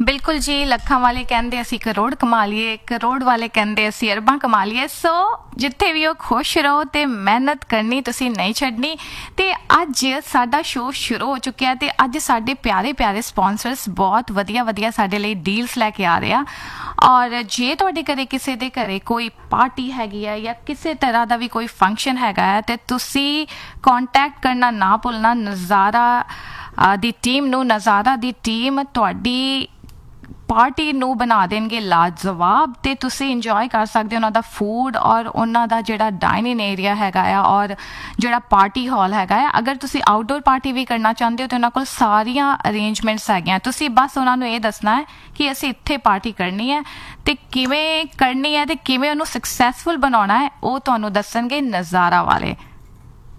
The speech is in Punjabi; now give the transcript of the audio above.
बिल्कुल जी, ਲੱਖਾਂ ਵਾਲੇ ਕਹਿੰਦੇ ਅਸੀਂ ਕਰੋੜ ਕਮਾ ਲਈਏ, ਕਰੋੜ ਵਾਲੇ ਕਹਿੰਦੇ ਅਸੀਂ ਅਰਬਾਂ ਕਮਾ ਲਈਏ। ਸੋ ਜਿੱਥੇ ਵੀ ਹੋ ਖੁਸ਼ ਰਹੋ ਤੇ ਮਿਹਨਤ ਕਰਨੀ ਤੁਸੀਂ ਨਹੀਂ ਛੱਡਣੀ। ਤੇ ਅੱਜ ਸਾਡਾ ਸ਼ੋਅ ਸ਼ੁਰੂ ਹੋ ਚੁੱਕਿਆ ਤੇ ਅੱਜ ਸਾਡੇ ਪਿਆਰੇ ਪਿਆਰੇ ਸਪਾਂਸਰਸ ਬਹੁਤ ਵਧੀਆ ਵਧੀਆ ਸਾਡੇ ਲਈ ਡੀਲਸ ਲੈ ਕੇ ਆ ਰਹੇ ਆ। ਔਰ ਜੇ ਤੁਹਾਡੇ ਘਰੇ ਕਿਸੇ ਦੇ ਘਰੇ ਕੋਈ ਪਾਰਟੀ ਹੈਗੀ ਹੈ ਜਾਂ ਕਿਸੇ ਤਰ੍ਹਾਂ ਦਾ ਵੀ ਕੋਈ ਫੰਕਸ਼ਨ ਹੈਗਾ ਹੈ ਤੇ ਤੁਸੀਂ ਕੰਟੈਕਟ ਕਰਨਾ ਨਾ ਭੁੱਲਣਾ ਨਜ਼ਾਰਾ ਦੀ ਟੀਮ ਨੂੰ। ਨਜ਼ਾਰਾ ਦੀ ਟੀਮ ਤੁਹਾਡੀ ਪਾਰਟੀ ਨੂੰ ਬਣਾ ਦੇਣਗੇ ਲਾਜਵਾਬ ਤੇ ਤੁਸੀਂ ਇੰਜੋਏ ਕਰ ਸਕਦੇ ਹੋ ਉਹਨਾਂ ਦਾ ਫੂਡ ਔਰ ਉਹਨਾਂ ਦਾ ਜਿਹੜਾ ਡਾਈਨਿੰਗ ਏਰੀਆ ਹੈਗਾ ਆ ਔਰ ਜਿਹੜਾ ਪਾਰਟੀ ਹਾਲ ਹੈਗਾ ਆ। ਅਗਰ ਤੁਸੀਂ ਆਊਟਡੋਰ ਪਾਰਟੀ ਵੀ ਕਰਨਾ ਚਾਹੁੰਦੇ ਹੋ ਤਾਂ ਉਹਨਾਂ ਕੋਲ ਸਾਰੀਆਂ ਅਰੇਂਜਮੈਂਟਸ ਹੈਗੀਆਂ। ਤੁਸੀਂ ਬਸ ਉਹਨਾਂ ਨੂੰ ਇਹ ਦੱਸਣਾ ਹੈ ਕਿ ਅਸੀਂ ਇੱਥੇ ਪਾਰਟੀ ਕਰਨੀ ਹੈ ਤੇ ਕਿਵੇਂ ਕਰਨੀ ਹੈ ਤੇ ਕਿਵੇਂ ਉਹਨੂੰ ਸਕਸੈਸਫੁਲ ਬਣਾਉਣਾ ਹੈ, ਉਹ ਤੁਹਾਨੂੰ ਦੱਸਣਗੇ ਨਜ਼ਾਰਾ ਵਾਲੇ।